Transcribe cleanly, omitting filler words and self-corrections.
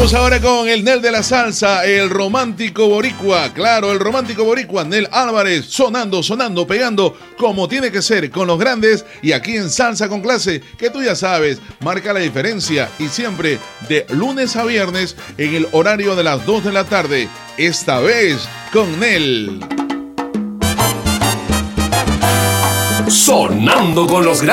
Vamos ahora con el Nel de la salsa, el romántico boricua. Claro, el romántico boricua, Nel Álvarez, sonando, pegando como tiene que ser con los grandes y aquí en Salsa con Clase, que tú ya sabes, marca la diferencia y siempre de lunes a viernes en el horario de las 2 de la tarde. Esta vez con Nel. Sonando con los grandes.